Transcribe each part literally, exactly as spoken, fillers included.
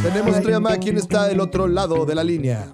Tenemos otra llamada. ¿Quién está del otro lado de la línea?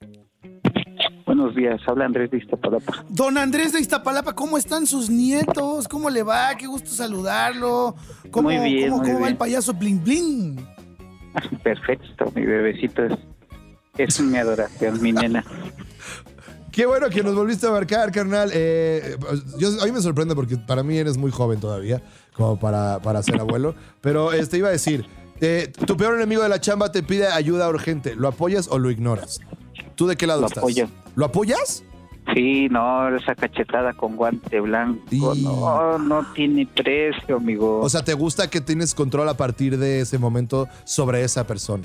Buenos días, habla Andrés de Iztapalapa. Don Andrés de Iztapalapa, ¿cómo están sus nietos? ¿Cómo le va? Qué gusto saludarlo. ¿Cómo, Muy bien, cómo, muy cómo va bien. el payaso Bling Bling? Perfecto, mi bebecito es, es mi adoración, mi nena. Qué bueno que nos volviste a marcar, carnal. Eh, yo, a mí me sorprende porque para mí eres muy joven todavía, como para, para ser abuelo. Pero este iba a decir, eh, tu peor enemigo de la chamba te pide ayuda urgente. ¿Lo apoyas o lo ignoras? ¿Tú de qué lado Lo estás? apoyo. ¿Lo apoyas? Sí, no, esa cachetada con guante blanco, Y- no, no tiene precio, amigo. O sea, ¿te gusta que tienes control a partir de ese momento sobre esa persona?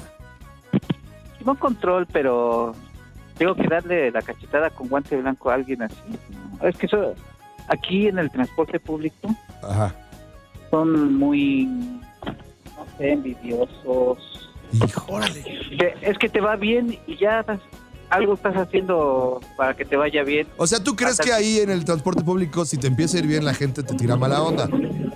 no control, pero tengo que darle la cachetada con guante blanco a alguien así. No, es que eso, aquí en el transporte público Ajá. son muy, no sé, envidiosos. Hijo. Órale. Te- es que te va bien y ya algo estás haciendo para que te vaya bien. O sea, ¿tú crees Hasta que ahí en el transporte público, si te empieza a ir bien, la gente te tira mala onda?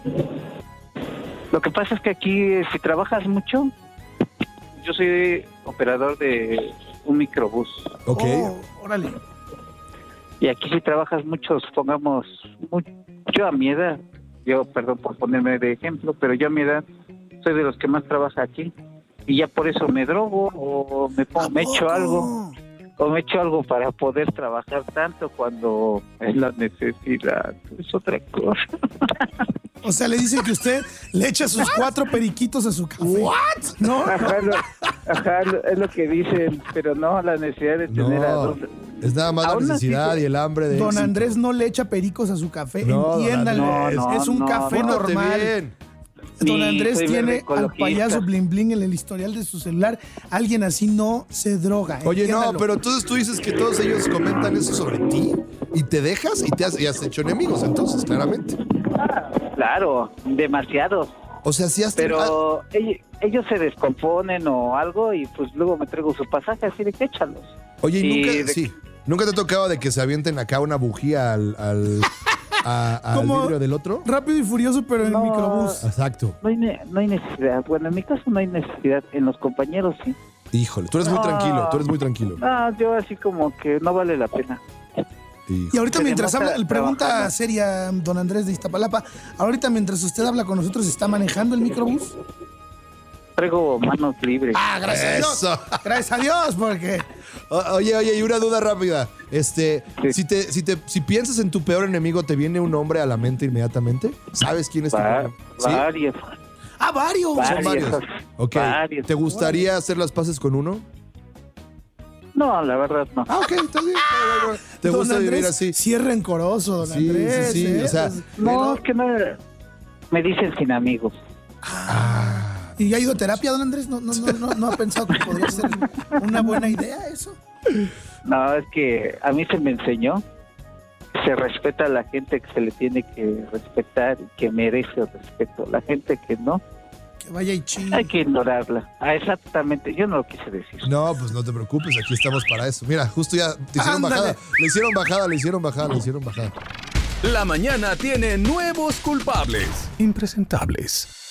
Lo que pasa es que aquí, si trabajas mucho, yo soy operador de un microbús. Ok. Oh, órale. Y aquí si trabajas mucho, supongamos, mucho, yo a mi edad, yo, perdón por ponerme de ejemplo, pero yo a mi edad soy de los que más trabaja aquí. Y ya por eso me drogo o me, pongo, me echo ¿A poco? algo. O me echo algo para poder trabajar tanto cuando es la necesidad. Es otra cosa. O sea, le dicen que usted le echa sus cuatro periquitos a su café. ¿What? No, Ajá, lo, ajá, lo- es lo que dicen, pero no la necesidad de tener a No, dos. es nada más la Aún así, necesidad pues, y el hambre de don éxito. Andrés no le echa pericos a su café. No, don Entiéndalo. Andrés. No, es un no, café no. Pórtate normal. bien. Don Sí, Andrés soy tiene verde al ecologista. payaso Bling Bling en el historial de su celular. Alguien así no se droga. Oye, no, entiéndalo. pero entonces tú dices que todos ellos comentan eso sobre ti y te dejas y te has, y has hecho enemigos, entonces, claramente. Claro, demasiados. O sea, si has tenido- Pero ellos, ellos se descomponen o algo y pues luego me traigo su pasaje así de que échalos. ah, Oye, y y nunca, de- sí, nunca te ha tocado de que se avienten acá una bujía al, al, a- al Como- vidrio del otro. Rápido y furioso, pero en No. microbús. Exacto. No hay, ne- no hay necesidad. Bueno, en mi caso no hay necesidad. En los compañeros sí. Híjole, tú eres muy No. tranquilo, tú eres muy tranquilo. No, yo así como que no vale la pena. Hijo. Y ahorita Se mientras denota habla, pregunta trabajando. seria, don Andrés de Iztapalapa, ahorita mientras usted habla con nosotros, ¿está manejando el microbús? Traigo manos libres. Ah, gracias a Dios. Eso. Gracias a Dios, porque... O- Oye, oye, y una duda rápida. Este, Sí. si te, si te, si piensas en tu peor enemigo, ¿te viene un nombre a la mente inmediatamente? ¿Sabes quién es tu Va- peor? ¿Sí? varios. Ah, varios. Va- Son varios. varios. Ok. Varios. ¿Te gustaría hacer las paces con uno? No, la verdad no. Ah, ok, está bien. ¿Te Don gusta Andrés vivir así? Sí es rencoroso, don Sí, Andrés. sí, sí, ¿eh? o sea, Pues, No, es que no. Me dicen sin amigos. ¿y ha ido a terapia, don Andrés? ¿No, no, no, no, no ha pensado que podría ser una buena idea eso? No, es que a mí se me enseñó. Se respeta a la gente que se le tiene que respetar y que merece el respeto. La gente que no, Que vaya y chingue. hay que ignorarla. Ah, exactamente, yo no lo quise decir. No, pues no te preocupes, aquí estamos para eso. Mira, justo ya te hicieron Ándale. bajada. Le hicieron bajada, le hicieron bajada, le hicieron bajada. La mañana tiene nuevos culpables. Impresentables.